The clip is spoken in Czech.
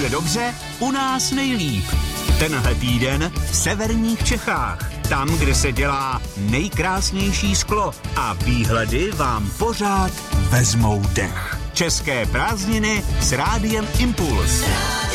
bude dobře, u nás nejlíp. Tenhle týden v severních Čechách, tam, kde se dělá nejkrásnější sklo a výhledy vám pořád vezmou dech. České prázdniny s Rádiem Impuls.